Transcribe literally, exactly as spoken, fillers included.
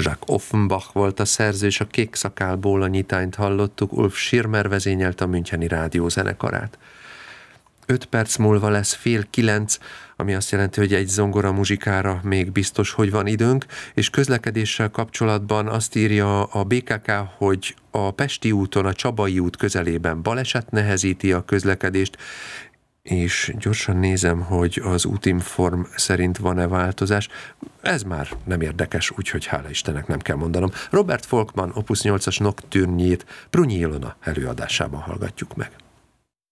Jacques Offenbach volt a szerző, és a Kék szakálból a nyitányt hallottuk, Ulf Schirmer vezényelte a Müncheni Rádió zenekarát. Öt perc múlva lesz fél kilenc, ami azt jelenti, hogy egy zongora muzsikára még biztos, hogy van időnk, és közlekedéssel kapcsolatban azt írja a bé ká ká, hogy a Pesti úton, a Csabai út közelében baleset nehezíti a közlekedést, és gyorsan nézem, hogy az útinform szerint van-e változás. Ez már nem érdekes, úgyhogy hála Istennek nem kell mondanom. Robert Volkmann Opus nyolcas nocturnyét Prunyi Ilona előadásában hallgatjuk meg.